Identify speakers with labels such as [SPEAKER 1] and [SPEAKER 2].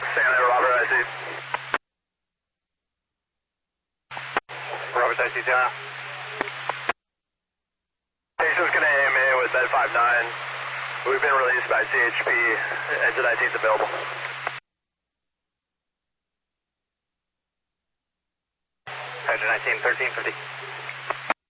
[SPEAKER 1] Stand there, Robert, I see. Robert, I see, Sarah. Station's going to AMA with Med 59. We've been released by CHP. Exit 19 is available. Exit 19, 1350.